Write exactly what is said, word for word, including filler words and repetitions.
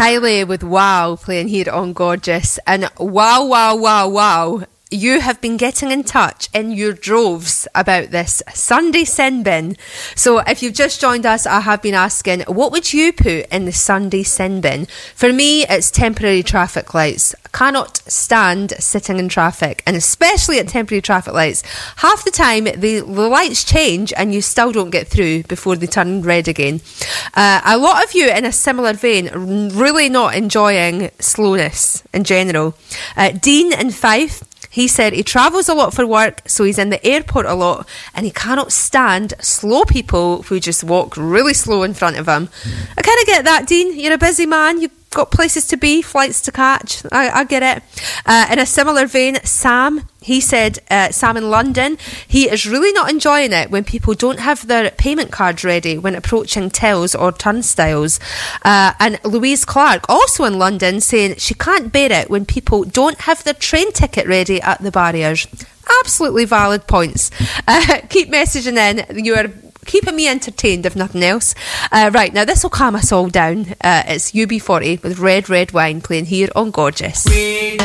Kylie with Wow playing here on Gorgeous. And wow, wow, wow, wow. You have been getting in touch in your droves about this Sunday sin bin. So if you've just joined us, I have been asking, what would you put in the Sunday sin bin? For me, it's temporary traffic lights. I cannot stand sitting in traffic, and especially at temporary traffic lights. Half the time, the, the lights change and you still don't get through before they turn red again. Uh, a lot of you, in a similar vein, really not enjoying slowness in general. Uh, Dean in Fife, he said he travels a lot for work, so he's in the airport a lot, and he cannot stand slow people who just walk really slow in front of him. I kind of get that, Dean. You're a busy man. You've got places to be, flights to catch. I, I get it. Uh, in a similar vein, Sam, he said, uh, Sam in London, he is really not enjoying it when people don't have their payment cards ready when approaching tills or turnstiles. Uh, and Louise Clark, also in London, saying she can't bear it when people don't have their train ticket ready at the barriers. Absolutely valid points. Uh, keep messaging in. You are keeping me entertained, if nothing else. Uh, right, now this will calm us all down. Uh, it's U B forty with Red Red Wine playing here on Gorgeous.